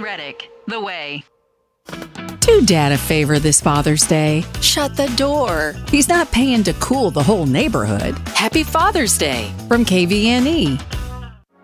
Reddick, The Way. Do Dad a favor this Father's Day. Shut the door. He's not paying to cool the whole neighborhood. Happy Father's Day from KVNE.